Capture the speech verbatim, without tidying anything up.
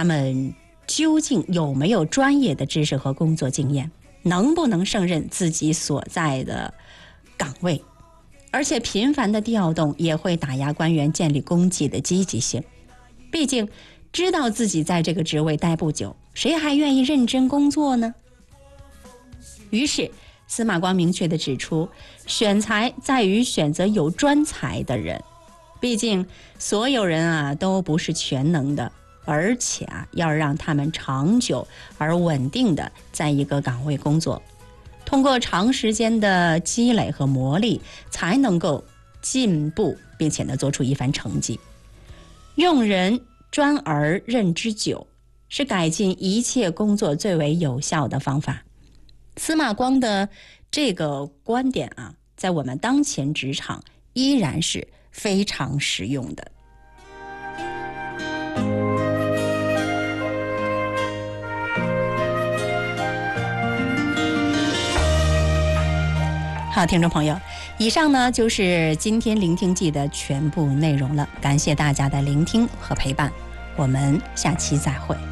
他们究竟有没有专业的知识和工作经验，能不能胜任自己所在的岗位。而且频繁的调动也会打压官员建立功绩的积极性。毕竟知道自己在这个职位待不久，谁还愿意认真工作呢？于是司马光明确地指出，选才在于选择有专才的人。毕竟所有人啊都不是全能的，而且啊要让他们长久而稳定的在一个岗位工作，通过长时间的积累和磨砺，才能够进步，并且呢做出一番成绩。用人专而任之久，是改进一切工作最为有效的方法。司马光的这个观点啊，在我们当前职场依然是非常实用的。好，听众朋友，以上呢就是今天聆听记的全部内容了，感谢大家的聆听和陪伴，我们下期再会。